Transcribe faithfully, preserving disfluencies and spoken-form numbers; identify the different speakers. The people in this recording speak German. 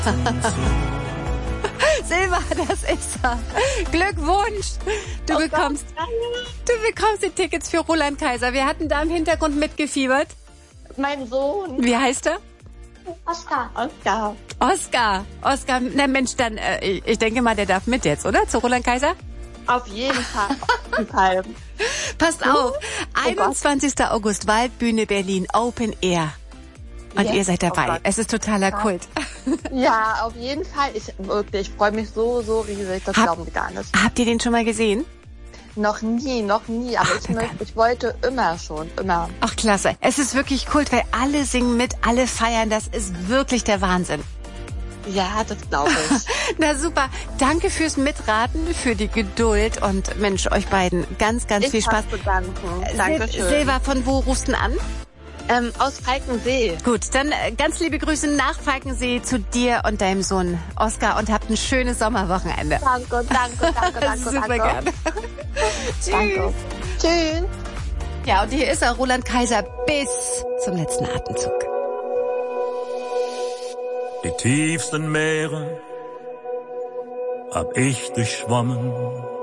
Speaker 1: Silva, das ist er. Glückwunsch. Du
Speaker 2: Oh
Speaker 1: bekommst,
Speaker 2: Gott.
Speaker 1: du bekommst die Tickets für Roland Kaiser. Wir hatten da im Hintergrund mitgefiebert.
Speaker 2: Mein Sohn.
Speaker 1: Wie heißt er?
Speaker 2: Oscar. Oscar.
Speaker 1: Oscar. Oscar, na Mensch, dann, äh, ich ich denke mal, der darf mit jetzt, oder? Zu Roland Kaiser?
Speaker 2: Auf jeden Fall. Auf jeden Fall.
Speaker 1: Passt auf.
Speaker 2: Oh
Speaker 1: einundzwanzigster August, Waldbühne Berlin, Open Air. Und
Speaker 2: Yes.
Speaker 1: ihr seid dabei.
Speaker 2: Oh Gott.
Speaker 1: Es ist totaler Kult.
Speaker 2: Ja, auf jeden Fall. Ich wirklich, ich freue mich so, so riesig. Das
Speaker 1: Hab-
Speaker 2: glauben Sie gar nicht.
Speaker 1: Habt ihr den schon mal gesehen?
Speaker 2: Noch nie, noch nie. Aber
Speaker 1: Ach,
Speaker 2: ich,
Speaker 1: Glück
Speaker 2: möchte, ich wollte immer schon, immer.
Speaker 1: Ach, klasse. Es ist wirklich Kult, weil alle singen mit, alle feiern. Das ist wirklich der Wahnsinn.
Speaker 2: Ja, das glaube ich.
Speaker 1: Na super. Danke fürs Mitraten, für die Geduld und Mensch, euch beiden ganz, ganz
Speaker 2: Ich
Speaker 1: viel Spaß.
Speaker 2: hab zu danken.
Speaker 1: Sil
Speaker 2: Dankeschön.
Speaker 1: Silva, von wo rufst du denn an?
Speaker 2: Ähm, aus Falkensee.
Speaker 1: Gut, dann äh, ganz liebe Grüße nach Falkensee zu dir und deinem Sohn Oskar und habt ein schönes Sommerwochenende.
Speaker 2: Danke, danke, danke, danke,
Speaker 1: Super
Speaker 2: danke.
Speaker 1: gerne. Tschüss.
Speaker 2: Danke. Tschüss.
Speaker 1: Ja, und hier ist er, Roland Kaiser, bis zum letzten Atemzug.
Speaker 3: Die tiefsten Meere hab ich durchschwommen.